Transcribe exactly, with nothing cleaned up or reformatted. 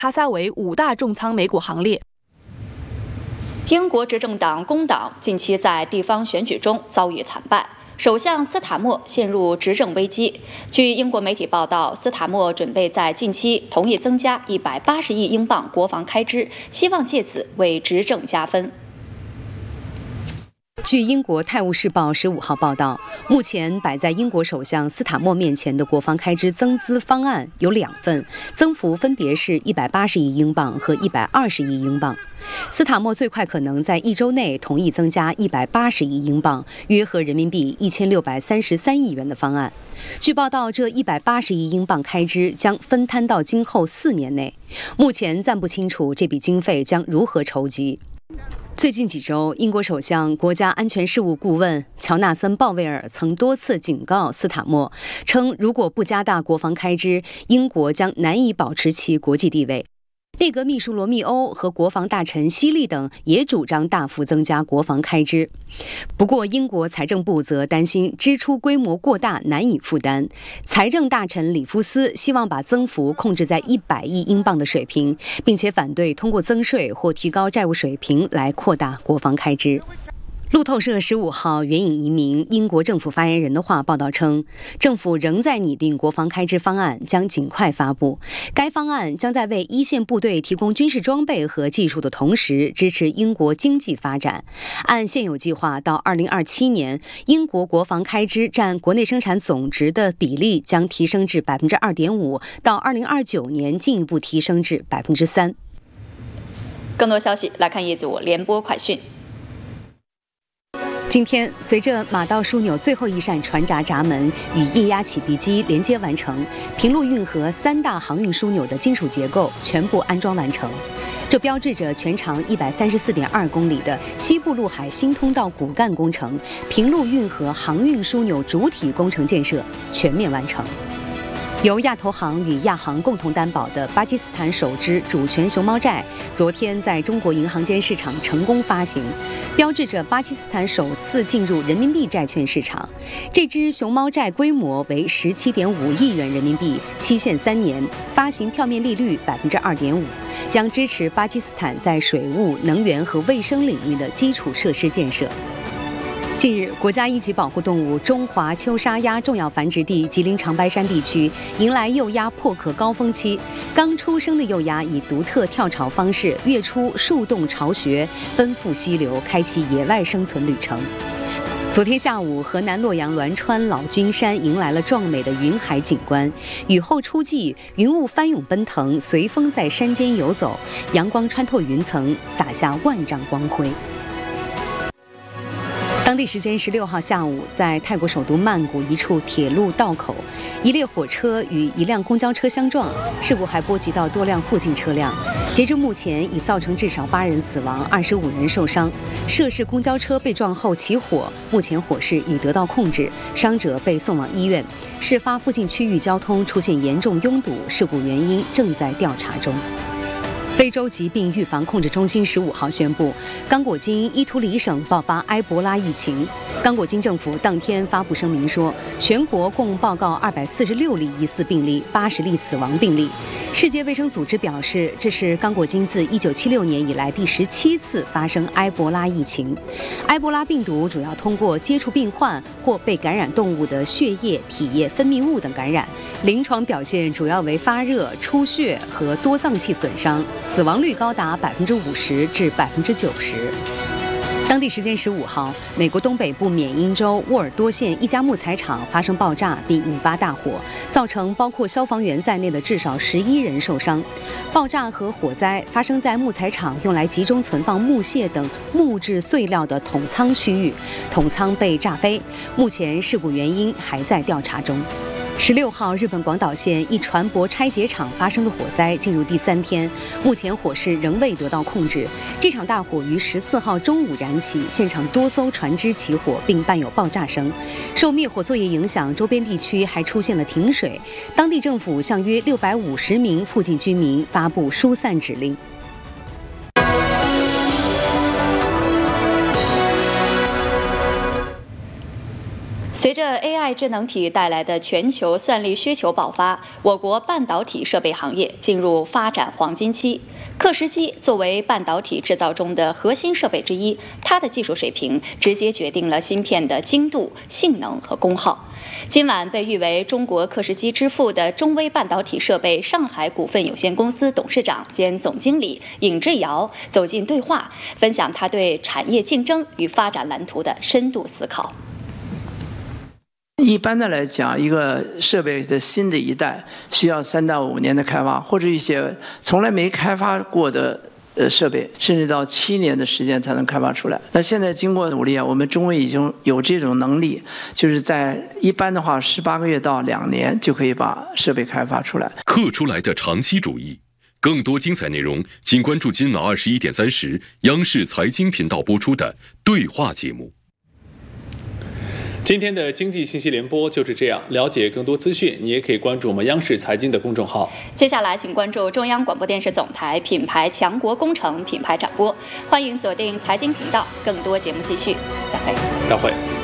哈萨韦五大重仓美股行列。 英国执政党工党近期在地方选举中遭遇惨败，首相斯塔默陷入执政危机。据英国媒体报道，斯塔默准备在近期同意增加一百八十亿英镑国防开支，希望借此为执政加分。 据英国《泰晤士报》十五号报道，目前摆在英国首相斯塔默面前的国防开支增资方案有两份，增幅分别是一百八十亿英镑和一百二十亿英镑。斯塔默最快可能在一周内同意增加一百八十亿英镑，约合人民币一千六百三十三亿元的方案。据报道，这一百八十亿英镑开支将分摊到今后四年内，目前暂不清楚这笔经费将如何筹集。最近几周，英国首相、国家安全事务顾问乔纳森·鲍威尔曾多次警告斯塔默，称如果不加大国防开支，英国将难以保持其国际地位。内阁秘书罗密欧和国防大臣希利等也主张大幅增加国防开支。不过，英国财政部则担心支出规模过大，难以负担。财政大臣里夫斯希望把增幅控制在一百亿英镑的水平，并且反对通过增税或提高债务水平来扩大国防开支。路透社十五号援引一名英国政府发言人的话报道称，政府仍在拟定国防开支方案，将尽快发布。该方案将在为一线部队提供军事装备和技术的同时，支持英国经济发展。按现有计划，到二零二七年，英国国防开支占国内生产总值的比例将提升至百分之二点五，到二零二九年进一步提升至百分之三。 更多消息来看一组联播快讯。 今天，随着马道枢纽最后一扇船闸闸门与液压起闭机连接完成，平陆运河三大航运枢纽的金属结构全部安装完成。这标志着全长一百三十四点二公里的西部陆海新通道骨干工程、平陆运河航运枢纽主体工程建设全面完成。由亚投行与亚行共同担保的巴基斯坦首支主权熊猫债，昨天在中国银行间市场成功发行，标志着巴基斯坦首次进入人民币债券市场。这支熊猫债规模为十七点五亿元人民币，期限三年，发行票面利率百分之二点五，将支持巴基斯坦在水务、能源和卫生领域的基础设施建设。近日，国家一级保护动物中华秋沙鸭重要繁殖地吉林长白山地区迎来幼鸭破壳高峰期。刚出生的幼鸭以独特跳巢方式跃出树洞巢穴，奔赴溪流，开启野外生存旅程。昨天下午，河南洛阳栾川老君山迎来了壮美的云海景观。雨后初霁，云雾翻涌奔腾，随风在山间游走，阳光穿透云层，洒下万丈光辉。当地时间十六号下午，在泰国首都曼谷一处铁路道口，一列火车与一辆公交车相撞，事故还波及到多辆附近车辆。截至目前，已造成至少八人死亡，二十五人受伤。涉事公交车被撞后起火，目前火势已得到控制，伤者被送往医院。事发附近区域交通出现严重拥堵，事故原因正在调查中。非洲疾病预防控制中心十五号宣布，刚果金伊图里省爆发埃博拉疫情。刚果金政府当天发布声明说，全国共报告二百四十六例疑似病例，八十例死亡病例。世界卫生组织表示，这是刚果金自一九七六年以来第十七次发生埃博拉疫情。埃博拉病毒主要通过接触病患或被感染动物的血液、体液、分泌物等感染，临床表现主要为发热、出血和多脏器损伤，死亡率高达百分之五十至百分之九十。当地时间十五号，美国东北部缅因州沃尔多县一家木材厂发生爆炸并引发大火，造成包括消防员在内的至少十一人受伤。爆炸和火灾发生在木材厂用来集中存放木屑等木质碎料的桶仓区域，桶仓被炸飞。目前事故原因还在调查中。十六号，日本广岛县一船舶拆解厂发生的火灾进入第三天，目前火势仍未得到控制。这场大火于十四号中午燃起，现场多艘船只起火，并伴有爆炸声。受灭火作业影响，周边地区还出现了停水。当地政府向约六百五十名附近居民发布疏散指令。 随着 A I 智能体带来的全球算力需求爆发，我国半导体设备行业进入发展黄金期。刻蚀机作为半导体制造中的核心设备之一，它的技术水平直接决定了芯片的精度、性能和功耗。今晚被誉为中国刻蚀机之父的中微半导体设备上海股份有限公司董事长兼总经理尹志尧走进对话，分享他对产业竞争与发展蓝图的深度思考。 一般的来讲，一个设备的新的一代需要三到五年的开发，或者一些从来没开发过的呃设备，甚至到七年的时间才能开发出来。那现在经过努力啊，我们中微已经有这种能力，就是在一般的话，十八个月到两年就可以把设备开发出来。 刻出来的长期主义。更多精彩内容，请关注今晚二十一点三十央视财经频道播出的对话节目。 今天的经济信息联播就是这样。了解更多资讯，你也可以关注我们央视财经的公众号。 接下来，请关注中央广播电视总台品牌强国工程品牌展播。欢迎锁定财经频道，更多节目继续。再会。 再会。